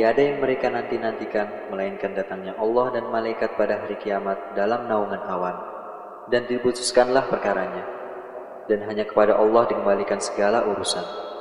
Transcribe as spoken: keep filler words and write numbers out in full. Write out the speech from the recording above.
tiada yang mereka nanti-nantikan melainkan datangnya Allah dan malaikat pada hari kiamat dalam naungan awan, dan diputuskanlah perkaranya, dan hanya kepada Allah dikembalikan segala urusan.